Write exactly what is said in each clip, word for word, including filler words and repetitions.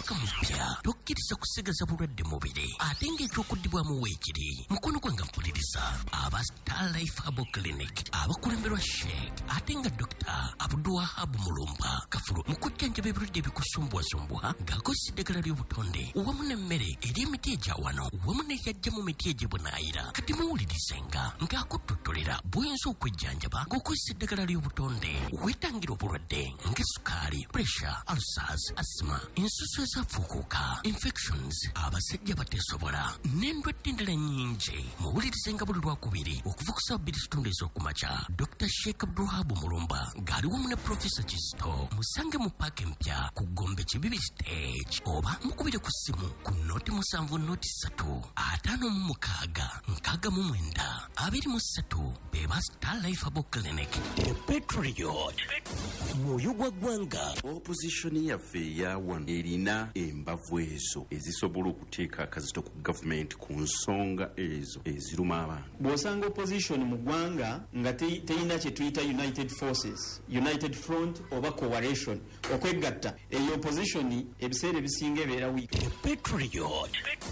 omwaka mupya tokkiriza kusigaza bulwadde mubiri ate ng'ekyokuddibwamu weekiri mukono gwange mpuliriza aba Star Life Herbal Clinic abakulemberwa Sheikh ate nga Doctor Abdulwahab Mulumba Kafulu mu kujjanjaba ebirwadde ebikusumbwasumbwa ng'akozesa eddagala ly'obutonde wamu n'emmere eri emiti egya wano wamu n'eyajja mu miti egy'ebunaayira kati muwulirizenga ng'akuttotolera bw'oyinza okwejjanjaba ng'okozesa eddagala ly'obutonde weetangira obulwadde ng'essukaali pressure ulcers asthma ensusu ezafuukuuka infections abasajja bateesobola n'endwadde endala nnyingi muwulirizenga buli lwakubiri okuva ku ssaawa bbiri kitundu ez'okumakya Doctor Sheikh Abdulwahab Mulumba ng'ali wamu ne Professor Kisto musange mu paaka empya ku Gombe Kibibi stage oba mukubire ku ssimu ku noti musanvu noti ssatu ataano mu mukaaga nkaaga mu mwenda abiri mu ssatu beba Star Life Herbal Clinic Petroliot mwoyo gwa ggwanga. Opposition yaffe eya wano erina embavu ezo ezisobola okuteeka akazito ku gavumenti ku nsonga ezo eziruma abantu. Bw'osanga opposition mu ggwanga nga teyina kye tuyita United Forces, United Front oba Coalition okwegatta, eyo opposition ebiseera ebisinga ebeera wiiki. Petroliot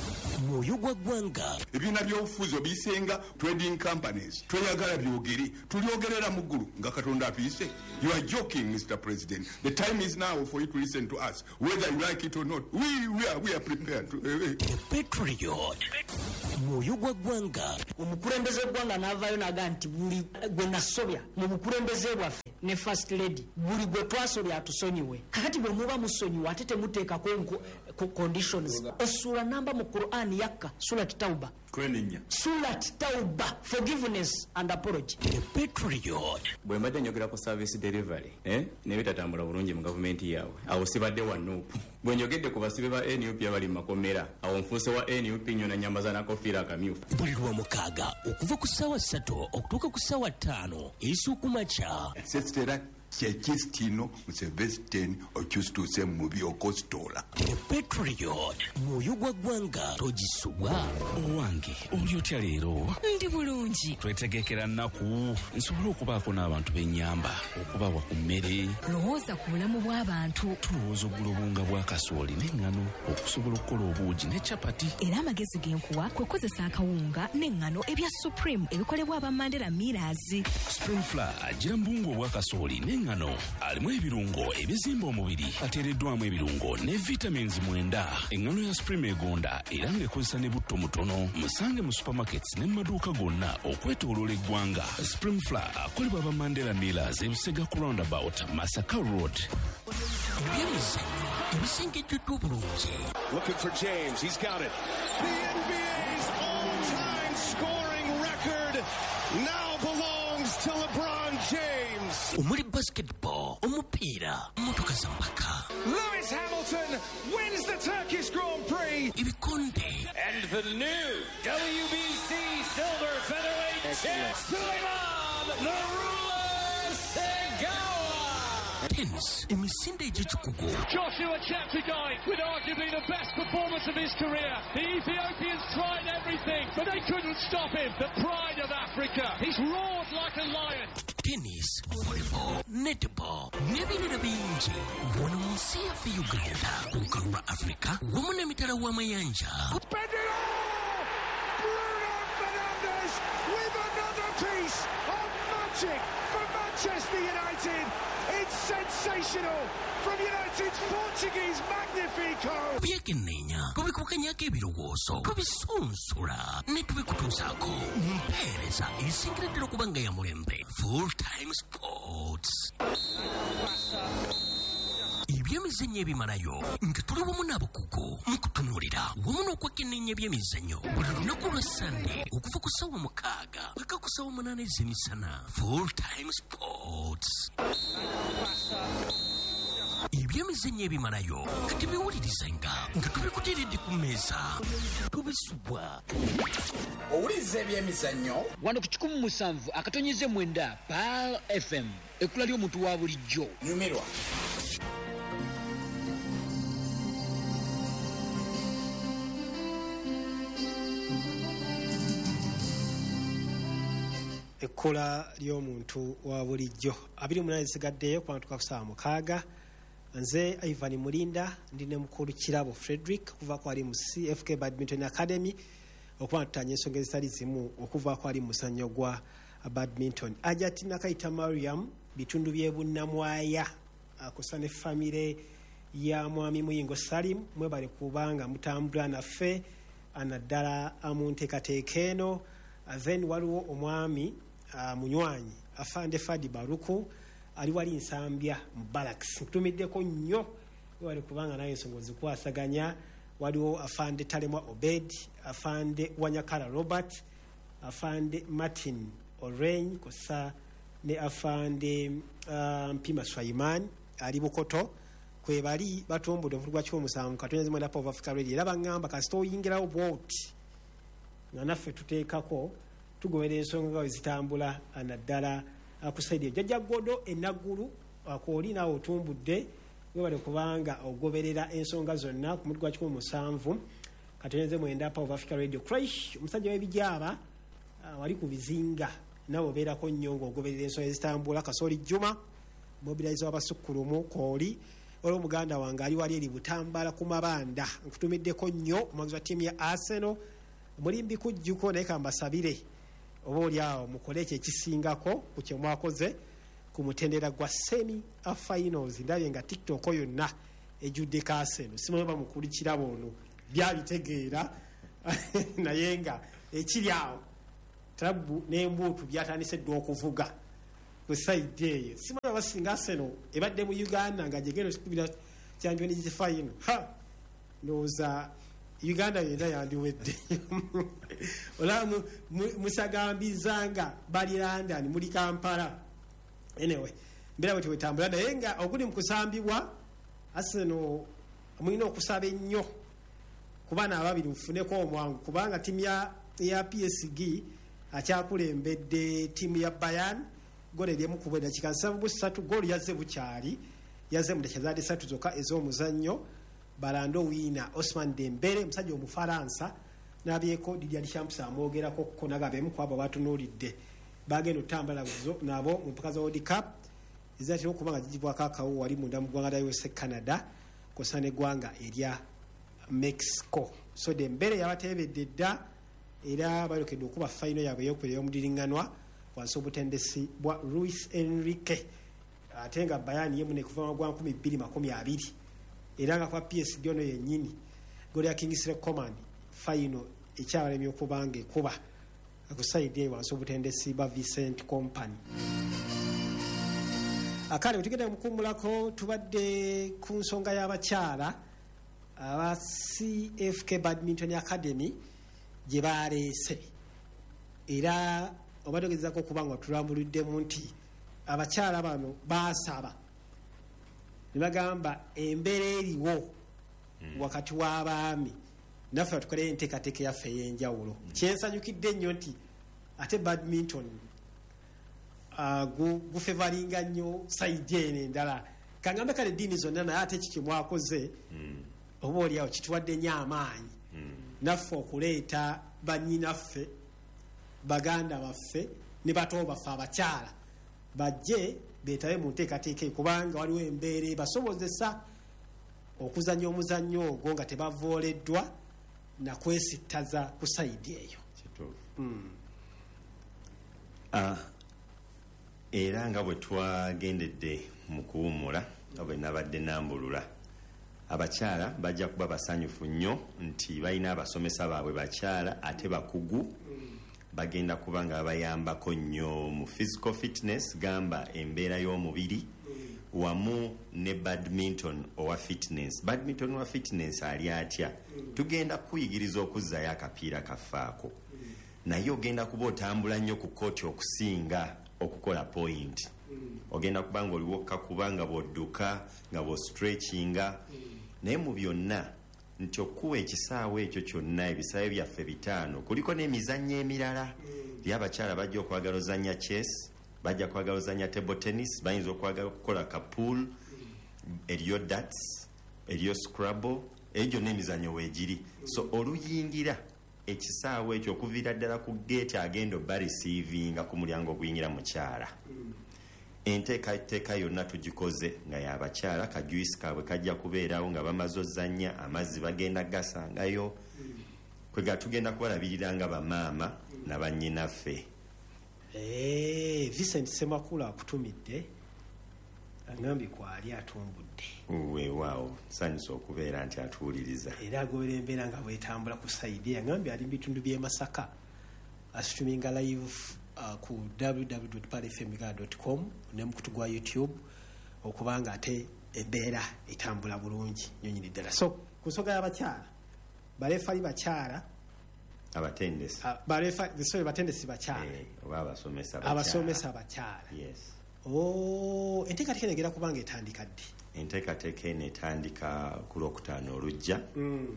mwoyo gwa ggwanga. Ebibiina by'obufuzi obisenga trading companies tweyagala byogere tulyogerera mu ggulu nga Katonda atuyise. You are joking, Mister President. The time is now for you to listen to us, whether you like it or not. We we are we are prepared to. Uh, Petroliot mwoyo gwa ggwanga. Omukulembeze gwanga n'avaayo naga nti buli gwe nasobya mu bukulembeze bwaffe ne First Lady buli gwe twasobya atusonyiwe. Kakati bwe muba musonyiwe ate temuteekako conditions. Essula namba mu Quran yakka Surat Tauba. Kwenenya. Surat Tauba, forgiveness and apology. Petroliot. Bwe mbadde njogera ku service delivery eh ne bitatambula bulungi mu gavumenti yaabwe awo sibadde wa Nuupu. Bwe njogedde ku basibe ba N U P abali mu makomera awo nfuuse wa N U P nnyo na nyamaza na kofiira akamyufu. Buli lwa mukaaga okuva ku ssaawa ssatu okutuuka ku ssaawa ttaano ez'okumakya. Sesitera kyekistino musevesiteni okyusituuse mu byokositola. Petroliot mwoyo gwa ggwanga togisubwa. Owange oli otya leero? Ndi bulungi. Twetegekera nnaku nsobola okubaako n'abantu b'ennyamba okubawa ku mmere. Lowooza ku bulamu bw'abantu. Tulowooza oggula obunga bwa kasooli n'eŋŋano okusobola okukola obuugi ne capati. Era amagezi g'enkuwa kwe kozesa akawunga n'eŋŋano ebya Supreme ebikolebwa aba Mandela Millers. Spring Flour agira mbungu obwa kasooli n'eŋŋano alimu ebirungo ebizimba omubiri ateereddwamu ebirungo ne vitamins mwenda. Eŋŋano ya Supreme egonda era ng'ekozesa ne butto mutono. Musange mu supermarkets ne mu maduuka gonna okwetooloola eggwanga. Spring Flour akolebwa aba Mandela Millers ebisega ku roundabout Masaka Road. Ebyemizannyo ebisengejjuddwa obulungi. Looking for James, he's got it. The N B A's all-time scoring record now belongs to LeBron James. Omuli basketball, omupiira, motoka za mpaka. Lewis Hamilton wins the Turkish Grand Prix. Ibikonde. And the new W B C Silver Featherweight champ, Suleiman the Ruler Segawa. Tennis, emisinde egy'ekikugu. Joshua Cheptegei with arguably the best performance of his career. The Ethiopians tried everything, but they couldn't stop him. The pride of Africa. He's roared like a lion. Tennis, volleyball, netball, n'ebirala bingi. Wano mu nsi yaffe Uganda, ku lukalu lwa Africa, wamu n'emitala w'amayanja. Bruno Fernandes with another piece of magic for Manchester United. It's sensational from United's Portuguese Magnifico. Byekenneenya tubikukanyako ebirowoozo tubisunsula ne tubikutuusaako mpeereza esingireddera okuba nga ya mulembe. Full Time Sports. Ebyemizannyo ebimalayo nga tuli wamu n'abakugu mu kutunuulira wamu n'okwekenneenya ebyemizannyo buli lunaku lwa Sande okuva ku ssaawa mukaaga paka ku ssaawa munaana ez'emisana. Full Time Sports. Ebyemizannyo ebimalayo nga tebiwulirizenga nga tubikuteeredde ku mmeeza tubisubwa. Owuliriza ebyemizannyo wano ku kikumi musanvu akatonnyeze mwenda Pal F M ekkula ly'omuntu wa bulijjo. Nyumirwa. Ekkula ly'omuntu wa bulijjo abiri munaana zisigaddeyo kwantuka ku ssaawa mukaaga nze Ivan Mulinda ndine mukulu Kirabo Frederick okuva kwali mu C F K Badminton Academy okuba tutanye ensonga ezitali zimu okuva kwali musanyo gwa badminton. Ajati Nakaita Mariam bitundu by'ebunnamwaya akusane famire ya mwami Muyingo Salim mwebale kubanga mutambula naffe anaddala amunteekateeka eno. Then waliwo omwami uh, munywanyi afande Fadi Baruku ali wali Nsambya mu barracks ntumiddeko nnyo wali kubanga naye ensonga zikwasaganya. Waliwo afande Talemwa Obed, afande Wanyakala Robert, afande Martin Orange kosa ne afande uh, Mpima Swaiman ali Bukoto kwe bali batumbudde obulwa kyo musanvu katonze mwenda Power Africa Radio era bangamba kasito oyingirawo bwoti nga naffe tuteekako tugoberera ensonga ezitambula anaddala akusaidye jjajja Godo enagulu akooli nawe otumbudde webale kubanga ogoberera ensonga zonna ku mutwe gwa musanvu katonze mwenda Power Africa Radio. Crash omusajja w'ebijaba uh, wali ku bizinga nawe obeerako nnyo ng'ogoberera ensonga ezitambula. Kasooli Juma mobilize abasukkulumu kooli olwo muganda wange ali wali eri Butambala ku mabanda nkutumiddeko nnyo omwanzi wa ttiimu ya Arsenal mulimbi kujjuko naye kambasabire oba oli awo mukole ekyo ekisingako ku kye mwakoze ku mutendera gwa semi a finals. Ndabye nga TikTok yonna ejjudde Arsenal simanyi bamukulikira bono byabitegeera naye nga ekiri awo tabu n'embuutu byatandise dda okuvuga ku side eyo. Simanyi abasinga Arsenal ebadde mu Uganda nga gyegenda okikubira kyanjwe n'ekifayino ha ndowooza Uganda yenda yandiwedde olaba musagambizanga bali London muli Kampala. Anyway mbera bwe wetambula naye nga oguli mu kusambibwa Arsenal mulina okusaba ennyo ku baana ababiri mufuneko omwangu kubanga ttiimu ya, ya P S G akyakulembedde ttiimu ya Bayern gole lyemu ku bwedakika nsavu ssatu golu yazze bukyali yazze mu dakika zaade ssatu zokka ez'omuzannyo. Balando wina Osman Dembele musajja omufaransa nabyeko Didier Deschamps amwogerako konagabemu kwabo batunuulidde bagenda otambala nabo mu mpaka za World Cup ezatera okubanga gigibwako akawu wali munda mu ggwanga lya U S A Canada kosana eggwanga erya Mexico. So Dembele yabateebedde dda era balokedde okuba fayino yaabwe ey'okubiri ey'omudiringanwa wansi obutendesi bwa Luis Enrique ate nga Bayern ye mune kuva mu gwa nkumi bbiri makumi abiri era nga kwa P S G ono yennyini goli ya Kingsley Coman fayino ekyabalemye okubanga ekuba akusaidde wansi obutendesi bwa Vincent Kompany. Akale tugenda mukumulako tubadde ku nsonga y'abakyala aba C F K Badminton Academy gye baleese era obadogezako kubanga tulambuliddemu nti abakyala bano baasaba nibagamba embeera eriwo mm. wakati w'abaami naffe tukolere enteekateeka yaffe ey'enjawulo mm. kyensanyukidde nnyo nti ate badminton uh, gufevalinga gu nnyo saidi eno endala kangambe kale eddiini zonna naye ate kiki mwakoze mm. oba oliawo kituwadde nnyo amaanyi mm. naffe okuleeta bannyinaffe baganda baffe ne bato baffe abakyala bajje beetabe mu nteekateeka kubanga waliwo embeera ebasobozesa okuzannya omuzannyo ogwo nga tebavooleddwa nakwesittaza ku sayidi eyo. mm. uh, era nga bwe twagendedde mu kuwummula nga bwe nabadde nambulula abakyala bajja kuba basanyufu nnyo nti balina abasomesa baabwe bakyala ate bakugu mm. bagenda kubanga bayambako nnyo mu physical fitness gamba embeera y'omubiri mm. wamu ne badminton owa fitness. Badminton owa fitness ali atya mm. tugenda kuyigiriza okuzzayo akapiira kaffaako mm. naye ogenda kuba otambula nnyo ku kooti okusinga okukola point mm. ogenda kubanga oliwokka kubanga bwodduka nga bwostretchinga mm. naye mu byonna nti okuwa ekisaawe ekyo kyonna ebisaawe byaffe bitaano kuliko n'emizannyo emirala mm. ly abakyala bajja okwagala ozannya chess bajja kwagala ozannya table tennis bayinza okwagala okukola kapool mm. eriyo darts eriyo scrabble eyo gyonna emizannyo weegiri mm. so oluyingira ekisaawe ekyo okuviira ddala ku geeti agenda obba receivinga ku mulyango oguyingira mukyala mm. enteekateeka yonna tugikoze nga y'abakyala kajuisi kaabwe kajja kubeerawo nga bamaze ozannya amazzi bagenda gasangayo kwega tugenda kubalabirira nga bamaama nabannyinaffe. Eh, Vincent Semakula akutumidde agambye kwali atumbudde. Weewaawo nsanyusa okubeera nti atuwuliriza era agobera embeera nga bwetambula ku saidi agambye ali mu bitundu by'e Masaka asituminga live uh, ku w w w dot pal f m dot com ne mukutu gwa YouTube okubanga ate embeera etambula bulungi nyonyini ddala. So ku nsonga y'abakyala balefa ali bakyala abatendesi uh, balefa sorry batendesi bakyala eh, oba abasomesa bakyala abasomesa bakyala. Yes. Oh, enteekateeka enegera kubanga etandika ddi? Enteekateeka eno etandika ku lwokutaano olujja mm.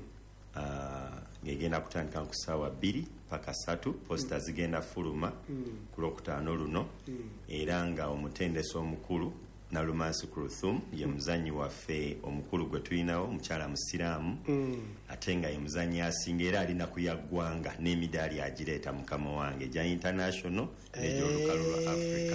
uh, ng'egenda kutandika ku ssaawa bbiri paka ssatu posita mm. zigenda fuluma mm. ku lwokutaano luno mm. era nga omutendesi omukulu Nalumansi Kuruthum ye muzanyi waffe omukulu gwe tulinawo omukyala musiraamu mm. ate nga ye muzanyi asinga era alina kuyaggwanga n'emidaali agireeta mukama wange gya international n'egy'olukalu lwa Africa.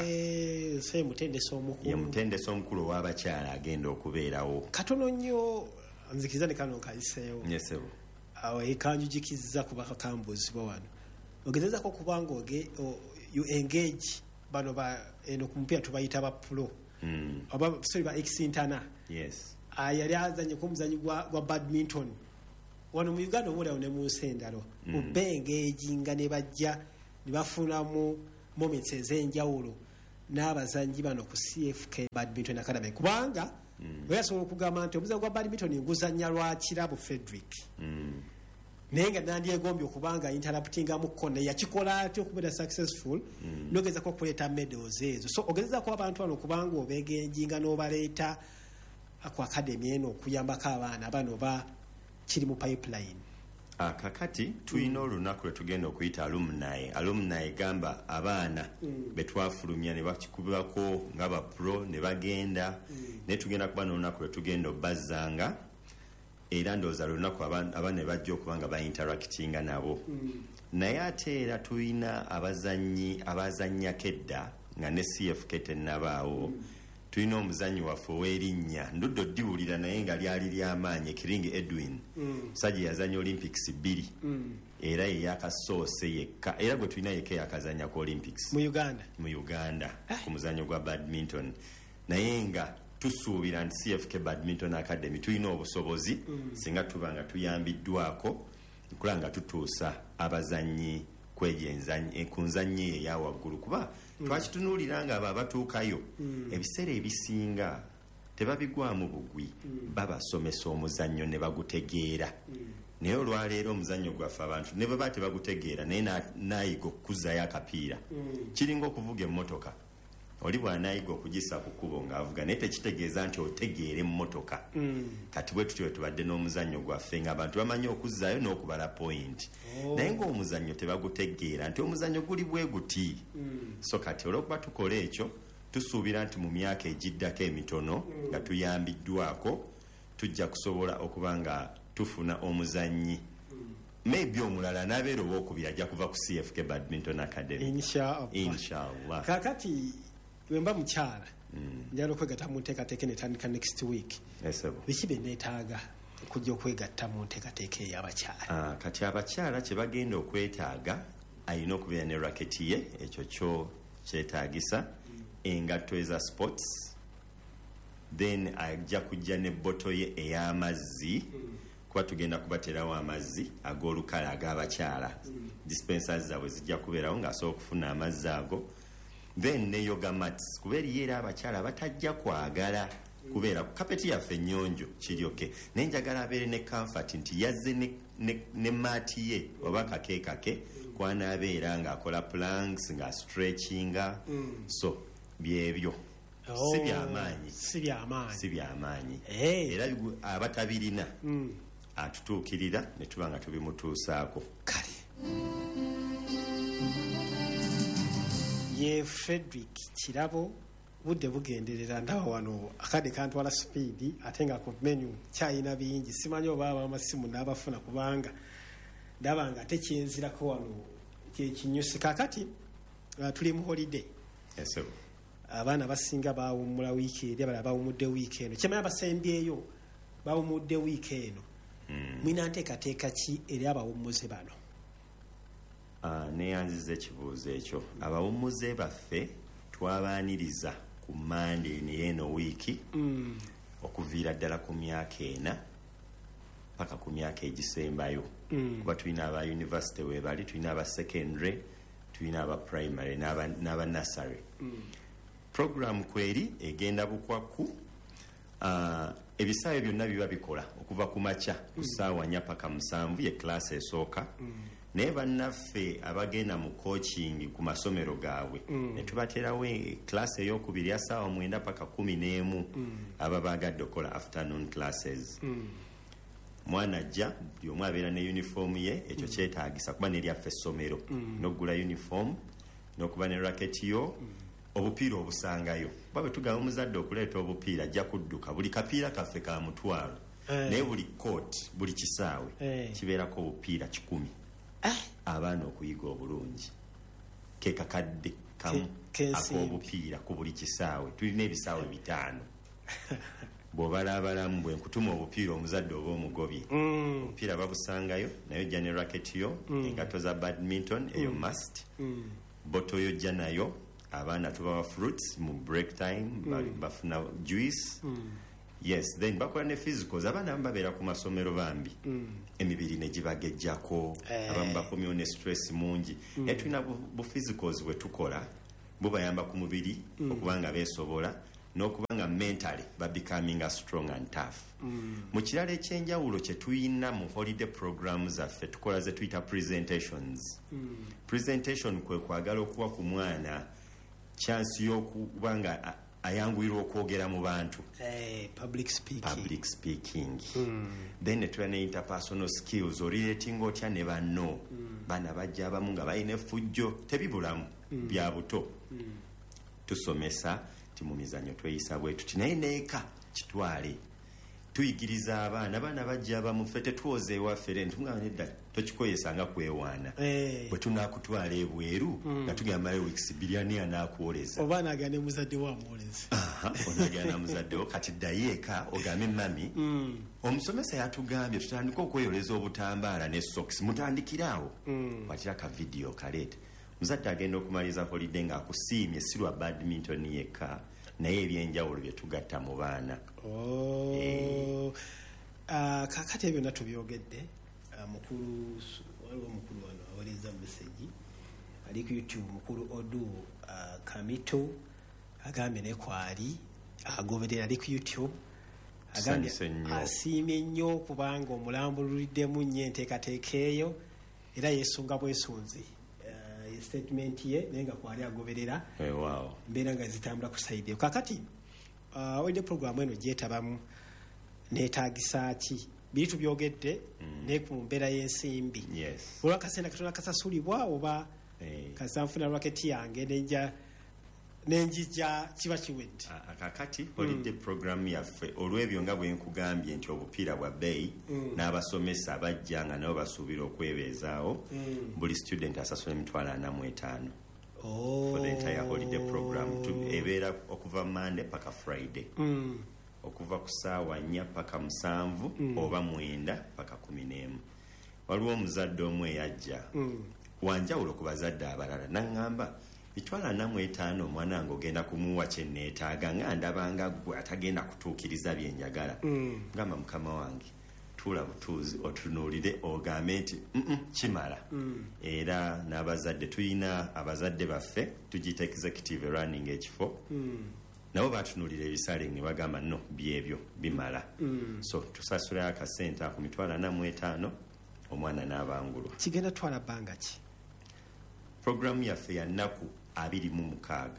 Se mutendesi omukulu ye mutendesi omukulu ow'abakyala agenda okubeerawo. Katono nnyo nzikiriza ne kano nkayiseewo. Nyesebo awo ekanjujikizza kuba kakambuzibwa wano ogezezako kubanga oge you engage bano ba eno kumupira tubayita ba pro mm. oba sorry ba ex intana. Yes. Ayali azanye ku muzanyi gwa, gwa badminton wano mu Uganda obulawo ne mu nsendalo mm. ubengejinga ne bajja ne bafunamu moments ez'enjawulo n'abazanyi bano ku C F K Badminton Academy kubanga mm. oyasobola okugamba nti omuzanyi gwa badminton nguzannya lwa Kirabo Frederick mm. naye nga nandyegombye okubanga interruptingamu kona yakikola ati okubeera successful mm. nogezako okuleeta medals ezo. So ogezezako abantu bano okubanga obegenjinga n'obaleeta ku academy eno okuyambako abaana bano ba kiri mu pipeline. Kakati tulina olunaku lwe tugenda okuyita alumni. Alumni gamba abaana mm. betwafulumya ne bakikubako nga ba pro ne bagenda mm. ne tugenda kuba n'olunaku lwe tugenda obbazanga era ndowooza lunaku abaana ne bajja okubanga bainteractinga nabo mm. naye ate era tulina abazanyi abazannyako edda nga ne C F K tennabaawo mm. tulina omuzanyi waffe ow'erinnya nduddo ddiwulira naye nga lyali ly'amaanyi Kiringi Edwin musajja mm. yazanya olympics bbiri mm. era yeyakasoose yekka era gwe tulina yekka yakazanya ku olympics mu Uganda mu Uganda ah. ku muzanyo gwa badminton naye nga tusuubira nti C F K Badminton Academy tulina obusobozi mm. singa tuba nga tuyambiddwako nkula nga tutuusa abazanyi kwejenzanyi ku nzanyi eya waggulu kuba mm. twakitunuulira nga abo abatuukayo mm. ebiseera ebisinga tebabigwamu bugwi mm. babasomesa omuzannyo ne bagutegeera mm. naye olwaleero omuzannyo gwaffe abantu ne baba tebagutegeera naye nayiga okukuzayo akapiira mm. kiringa okuvuga emmotoka oli bw'anayiga okugisa ku kkubo ng'avuga naye tekitegeeza nti otegeera emmotoka mm. kati bwe tutyo tubadde n'omuzannyo gwaffe ng'abantu bamanyi okuzzaayo n'okubala point oh. naye ng'omuzannyo tebagutegeera nti omuzannyo guli bwe guti mm. so kati olw'okuba tukola ekyo tusuubira nti mu myaka egiddako emitono mm. nga tuyambiddwako tujja kusobola okuba nga tufuna omuzannyi mm. maybe omulala n'abeera owookubiri ajja kuva ku C F K Badminton Academy inshallah inshallah kakati wemba mukyala mm. njala okwegatta mu nteekateeka netandika next week biki bye neetaaga okujja okwegatta mu nteekateeka ey'abakyala? Ah, kati abakyala kye bagenda okwetaaga alina okubeera ne raketi ye ekyo kyo kyetaagisa mm. engatto eza sports then ajja kujja ne botto ye ey'amazzi mm. kuba tugenda kubaterawo amazzi ag'olukale ag'abakyala mm. dispensers zaabwe zijja kubeerawo ng'asobola okufuna amazzi ago then ne yoga mats kuba eriyo era abakyala batajja kwagala kubeera kapeti yaffe ennyonjo kiryoke naye njagala abeere ne comfort nti yazze ne, ne, ne maati ye oba kakeekake kwanaabeera ng'akola planks nga stretchinga mm. so byebyo oh, si byamaanyi si byamaanyi si byamaanyi hey. era abatabirina mm. atutuukirira ne tuba nga tubimutuusaako kale ye Frederick Kirabo budde bugenderera ndaba wano akade kantwala speed ate nga ku menu kyayina bingi simanyi oba amasimu n'abafuna kubanga ndaba nga tekyenzirako wano kyekinyusi kakati uh, tuli mu holiday yes, uh, abaana basinga bawumula wiiki eri abalala bawumudde wiiki eno kyemanya basembyeyo bawumudde wiiki eno mwina nteekateeka ki eri abawummuze bano? neyanziza ekibuuzo ekyo. Abawummuze baffe twabaaniriza ku Monday neyeeno wiiki okuviira ddala ku myaka ena paka ku myaka egisembayo kuba tulina aba university webali, tulina aba secondary, tulina aba primary n'aba nursery. Program kweri egenda bukwaku, ebisaawe byonna biba bikola okuva ku makya ku ssaawa nnya paka musanvu ye class esooka, naye bannaffe abagenda mu coaching ku masomero gaabwe ne tubaterawo class ey'okubiri ya ssaawa mwenda paka kumi n'emu aba baagadde okukola afternoon classes. Mwana ajja buli omu abeera ne uniform ye, ekyo kyetaagisa kuba neryaffe essomero n'okugula uniform n'okuba ne racket yo, obupiira obusangayo. Kuba bwe tugaba omuzadde okuleeta obupiira ajja kudduka buli kapiira kaffe ka mutwalo, naye buli court buli kisaawe kibeerako obupiira kikumi. Abaana okuyiga obulungi ke kakadde kamu ak'obupiira ku buli kisaawe. Tulina ebisaawe bitaano. Bw'obalaabalamu bwe nkutuma obupiira omuzadde oba omugobye, obupiira babusangayo, naye ojja ne racket yo, engato za badminton eyo must, boto yo ojja nayo. Abaana tubawa fruits mu break time, bafuna juice. Yes, then bakola ne physicals. Abaana abamu babeera ku masomero bambi, emibiri ne gibagejjako, abamu bakomyewo ne stress mungi. Naye tulina bu physicals bwe tukola bubayamba ku mubiri okuba nga beesobola n'okuba nga mentally ba becoming strong and tough. Mu kirala ekyenjawulo kye tuyina mu holiday programs zaffe tukola ze tuyita presentations. Presentation kwe kwagala okuwa ku mwana chance y'okuba nga ayanguyirwa okwogera mu bantu, public speaking, public speaking. Then ne tulina interpersonal skills, relating otya ne banno. Bana bajja abamu nga balina effujjo tebibulamu bya buto. Tusomesa ti mu mizannyo tweyisa bwetu ti naye neeka kitwale tuyigiriza abaana. Abaana bajja abamu ffe tetuwoza ewaffe re ntunga nedda tokikoyesa nga kwewaana bwe tunaakutwala ebweru nga tugamba weeks bbiri ani anaakuwoleza oba naagana muzadde wo amuwoleza. Onaagana muzadde wo kati ddayo eka ogambe mami omusomesa yatugambye tutandike okweyoleza obutambaala ne socks, mutandikiraawo watira ka vidiyo kaleeta. Muzadde agenda okumaliza holiday ng'akusiimye si lwa badminton yekka naye ebyenjawulo bye tugatta mu baana. Kakati ebyo natubyogedde. Mukulu waliwo mukulu wano awoleza meseji ali ku YouTube, mukulu Odu Kamito agambye ne kwali agoberera ali ku YouTube agambye asiimye nnyo kubanga omulambululiddemu nnyo enteekateeka eyo era yeesunga bwesunzi statement ye naye nga kwali agoberera mbeera nga zitambula ku saidi eyo. Kakati owedde programu eno gyetabamu neetaagisa ki? Biri tubyogedde naye ku mbeera y'ensimbi olwa kasente katona kasasulibwa oba kasanfuna lwaketi yange nenja nenjija kiba kiwedde. Kakati holiday program yaffe olw'ebyo nga bwe nkugambye nti obupiira bwa bbeeyi n'abasomesa bajja nga nabo basuubira okwebeezaawo, buli student asasula emitwalo ana mu etaano for the entire holiday program. Ebeera okuva Monday paka Friday, okuva ku ssaawa nnya paka musanvu oba mwenda paka kumi n'emu. Waliwo omuzadde omu eyajja wanjawulo ku bazadde abalala n'aŋŋamba mitwalo ana mu etaano omwana wange ogenda kumuwa kye neetaaga nga ndabanga gwe atagenda kutuukiriza bye njagala. Ngamba mukama wange tuula butuuzi otunuulire ogambe nti kimala. Era n'abazadde tuyina abazadde baffe tugiyita executive running ekifo nabo batunuulira ebisale ne bagamba no byebyo bimala. So tusasula akasente ako mitwalo ana mu etaano omwana n'abangulwa. Kigenda twala bbanga ki? Programu yaffe ya nnaku abiri mu mukaaga.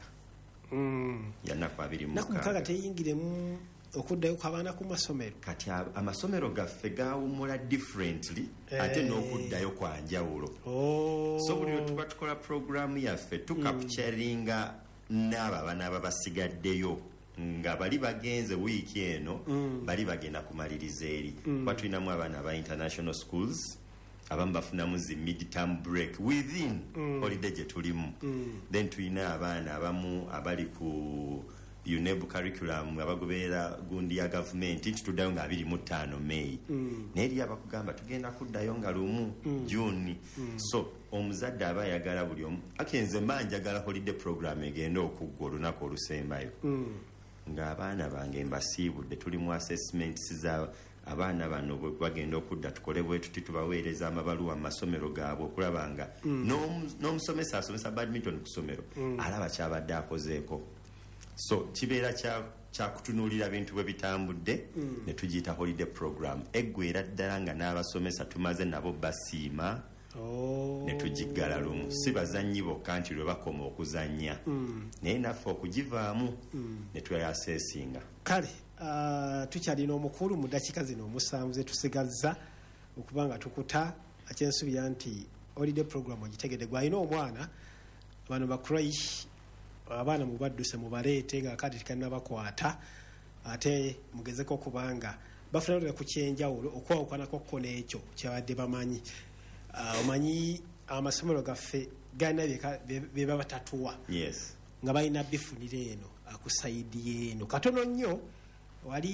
Ya nnaku abiri mu mukaaga. Nnaku mukaaga teyingiremu okuddayo kw'abaana ku masomero. Kati amasomero gaffe gaawumula differently ate n'okuddayo kwa njawulo. So buli lwe tuba tukola programu yaffe tukapcharinga n'abo abaana ababasigaddeyo nga bali bagenze wiiki eno bali bagenda kumaliriza eri. Kuba tulinamu abaana aba international schools, abamu bafunamu zi mid-term break within mm. holiday gye tulimu mm. then tulina abaana abamu abali ku U N E B curriculum abagoberera gundi ya gavumenti nti tuddayo nga abiri mu ttaano May mm. naye abakugamba tugenda kuddayo nga lumu mm. June mm. so omuzadde aba ayagala buli omu akenze manjagala holiday program egenda okuggwa olunaku olusembayo mm. ng'abaana bange mbasiibudde tuli mu assessments za abaana bano bwe bagenda okudda tukole bwe tuti tubaweereza amabaluwa mu masomero gaabwe okulaba nga mm. n'omusomesa asomesa badminton ku ssomero mm. alaba kyabadde akozeeko so kibeera kyakutunuulira bintu bwe bitambudde mm. ne tugiyita holiday program eggwera ddala nga n'abasomesa tumaze nabo basiima oh. ne tugiggala lumu si bazannyi bokka nti lwe bakoma okuzannya mm. naye naffe okugivaamu mm. ne tweyaseesinga kale uh, tukyalina omukulu mu ddakiika zino omusanvu ze tusigazza okuba nga tukuta akyensubira nti holiday program ogitegedde gwalina omwana bano ba Croish abaana mubadduse mubaleete nga kati tikalina bakwata ate mugezeko okubanga bafunira ku kyenjawulo okwawukanako ko n'ekyo kyabadde bamanyi uh, omanyi amasomero gaffe galina beba batatuwa yes. nga balina bifunira eno akusaidi eno katono nnyo wali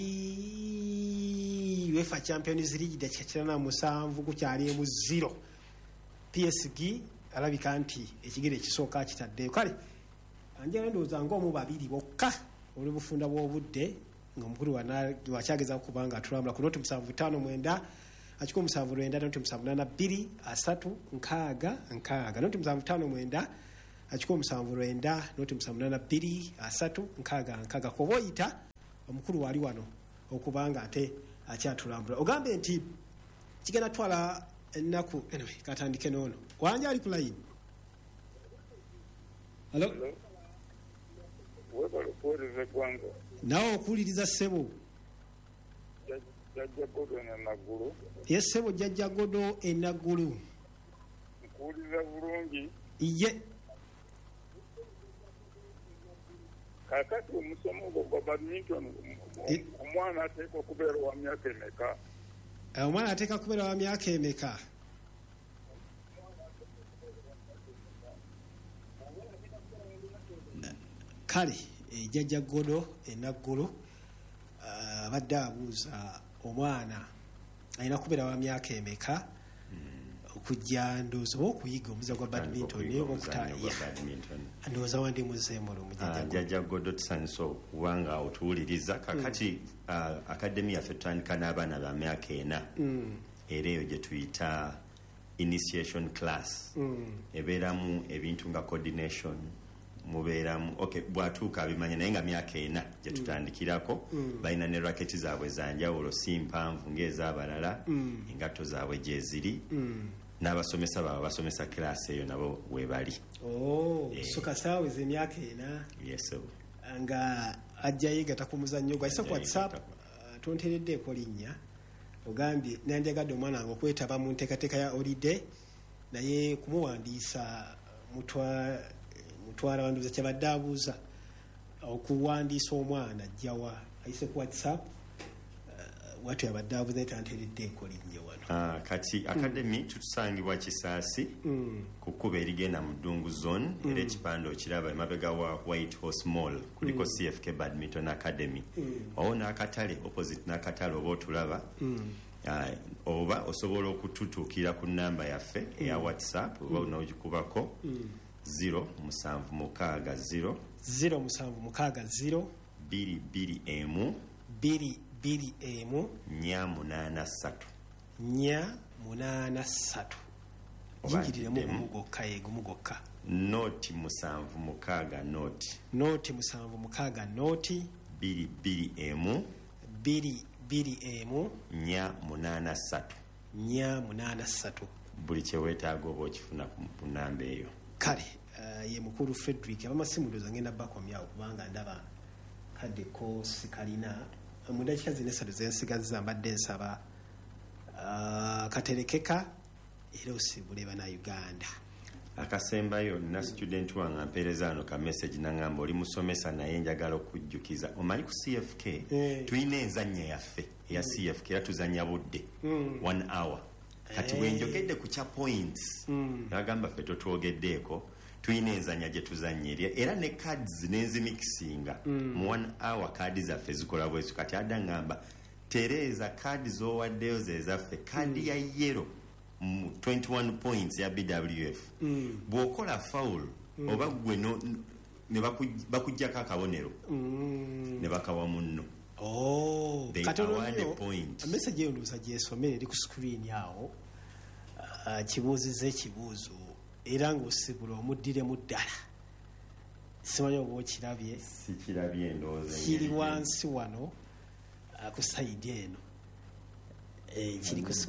UEFA Champions League dakika kirana musanvu kukyali mu zero P S G alabika nti ekigere ekisooka kitaddeyo kale anjala ndowooza ng'omu babiri bokka oli bufunda bw'obudde ng'omukulu wakyageza kubanga atulambula ku noti musanvu ttaano mwenda akiko musanvu lwenda noti musanvu munaana bbiri asatu nkaaga nkaaga noti musanvu ttaano mwenda akiko musanvu lwenda noti musanvu munaana bbiri asatu nkaaga nkaaga koba oyita omukulu wali wano okubanga ate akyatulambula ogambe nti kigenda twala ennaku anyway katandike n'ono wanja ali ku layini halo nawe okuwuliriza ssebo ye ssebo jjajja godo enaggulu nkuwuliriza bulungi ye kakati omusomo gwo gwa badminton omwana ateeka okubeera wa myaka emeka omwana ateeka kubeera wa myaka emeka kale ejjajja godo enaggulu abadde abuuza omwana alina kubeera wa myaka emeka okujja ndowooza oba okuyiga omuza gwa badminton okutaya ndowooza wandi muzeemolo mujjajja godo tusanyusa okubanga otuwuliriza kakati akademi yaffe tutandika n'abaana ba myaka ena era eyo gye tuyita initiation class ebeeramu ebintu nga coordination mubeeramu okay bwatuuka abimanya naye nga myaka ena gye tutandikirako mm. balina ne raketi zaabwe zanjawulo si mpanvu ng'ez'abalala mm. engatto zaabwe gye ziri mm. n'abasomesa baabwe basomesa kirasi eyo nabo webali oh, eh. so kasaawe ze myaka ena yes, nga ajja yegata ku muzannyo gwa isa ku whatsapp uh, tontereddeeko linnya ogambye nandyagadde omwana wange okwetaba mu nteekateeka ya holiday naye kumuwandiisa mutwa mutwala wanduza kyabadde abuuza okuwandiisa omwana ajjawa ayise ku whatsapp uh, watu yabadde abuuza naye tantereddeeko linnya wano ah, kati academy mm. tutusangibwa Kisaasi mm. ku kkuba erigenda mu Ddungu zone mm. era ekipande okiraba emabega wa White Horse Mall kuliko mm. C F K Badminton Academy mm. owo n'akatale opposite n'akatale oba otulaba mm. uh, oba osobola okututuukira ku nnamba yaffe mm. eya whatsapp oba mm. unaogikubako mm. zero musanvu mukaaga zero zero musanvu mukaaga zero biri biri emu biri biri emu nya munaana ssatu nya munaana ssatu jingiriremu gumu gwokka ye gumu gwokka nooti musanvu mukaaga nooti nooti musanvu mukaaga nooti biri biri emu biri biri emu nya munaana ssatu nya munaana ssatu buli kyeweetaaga oba okifuna ku nnamba eyo kale uh, ye mukulu Frederick abamasimu ndoza ngenda bakomyawo kubanga ndaba kadde ko sikalina mu dakika zino essatu zensigazza mbadde nsaba uh, katerekeka era osibule bana Uganda akasembayo na student wange ampeereza ano ka message nangamba oli musomesa naye njagala okujjukiza omanyi ku C F K eh. tulina enzannya yaffe eya C F K era tuzannya budde mm. one hour kati wenjogedde ku kya points yagamba ffe totwogeddeeko tulina enzanya gye tuzanyirya era ne cards n'enzimikisinga mu one hour kaadi zaffe zikola bwesu kati adda ngamba tereeza kaadi z'owaddeyo ze zaffe kaadi ya yero mu twenty-one points ya B W F bw'okola foul oba gwe ne bakuggyako akabonero ne bakawa munno. Oh, they award a point. Message eyo nduusa gyesomere eri ku screen awo kibuuziza ekibuuzo era ng'osibula omuddiremu ddala. Simanyi oba okirabye. Sikirabye ndowooza. Kiri wansi wano ku sayidi eno. Kiri ku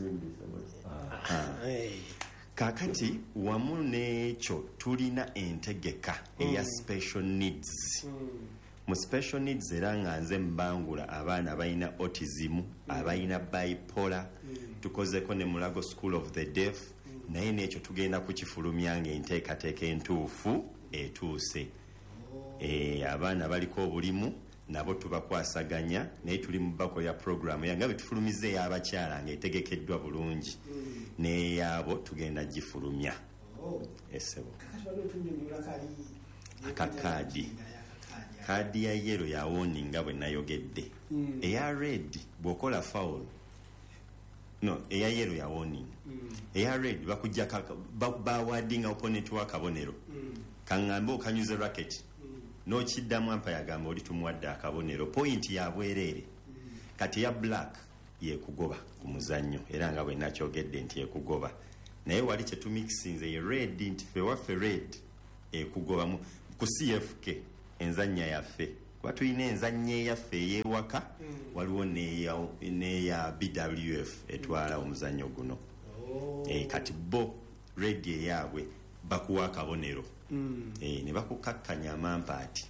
kakati wamu n'ekyo tulina entegeka eya special needs. Mu special needs era nga nze mbangula abaana balina autism, abalina bipolar, tukozeko ne Mulago School of the Deaf, naye n'ekyo tugenda kukifulumya ng'enteekateeka entuufu etuuse. Abaana baliko obulimu nabo tubakwasaganya naye tuli mu bako ya programu yanga bwe tufulumize ey'abakyala ng'etegekeddwa bulungi n'eyabo tugenda gifulumya. Esebo akakaadi kaadi ya yero ya warning nga bwe nayogedde. Eya red bw'okola foul no eya yero ya warning. Eya red bakujja bawadinga opponent wa kabonero kaŋŋambe okanyuze racket n'okiddamu ampa yagamba oli tumuwadde akabonero point ya bwereere. Kati ya black yekugoba ku muzannyo era nga bwe nakyogedde nti ekugoba naye wali kye tumixinze ye red nti fe waffe red ekugoba ku C F K enzanya yaffe kuba tulina enzanya eyaffe ey'ewaka waliwo n'eya B W F etwala omuzannyo guno. Kati bo red eyaabwe bakuwa akabonero ne bakukakkanya amampaati.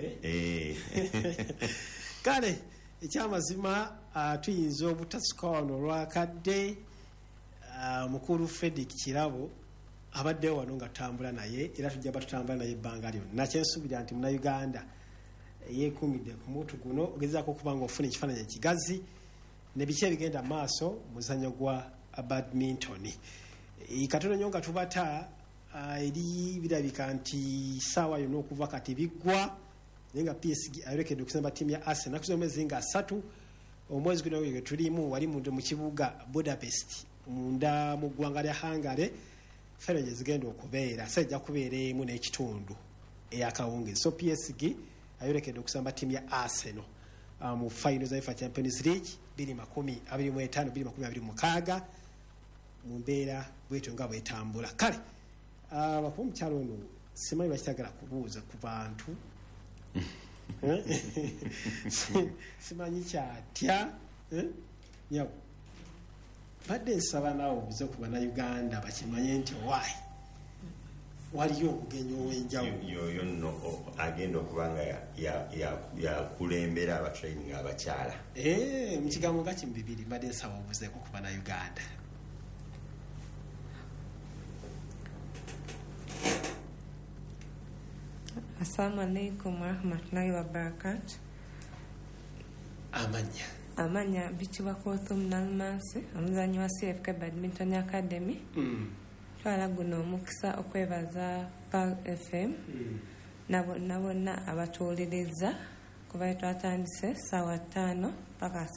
Kale ekyamazima tuyinza obutasika wano olwakadde mukulu Fredrick Kirabo abaddewo wano nga tutambula naye era tujja batutambula naye ebbanga lyonna nakyensuubira nti munnayuganda yeekuumidde ku mutu guno ogezaako okuba nga ofuna ekifaananyi ekigazi ne biki ebigenda mu maaso muzannyo gwa badminton. Katono nnyo nga tubata eri birabika nti saawa yonna okuva kati biggwa naye nga P S G ayolekedde okusamba ttiimu ya Arsenal naku z'omwezi nga asatu omwezi guno gwe tulimu wali mu kibuga Budapest munda mu ggwanga lya Hungary. Fero gye zigenda okubeera sajja kubeera emu n'ekitundu ey'akawungezi. So P S G ayolekedde okusamba ttiimu ya Arsenal mu final za UEFA Champions League bbiri makumi abiri mu etaano bbiri makumi abiri mu mukaaga mu mbeera bwetyo nga bwetambula. Kale abakuba omukyalo ono simanyi bakitagala kubuuza ku bantu simanyi kyatya nyawo badde nsaba naawe obuze ku bannayuganda bakimanye nti owaayi waliyo obugenyi ow'enjawulo yoyo nno agenda okuba nga yakulembera abatraining abakyala mu kigambo nga kimu bibiri mbadde nsaba obuzeeko ku bannayuganda. Assalamu alaikum warahmatullahi wabarakatuh. Amanya amanya bitibwa Kothum Nalmansi omuzanyi wa C F K Badminton Academy. Twala guno omukisa okwebaza Pal F M nabo nabona abatuuliriza kuba twatandise sawa ttaano paka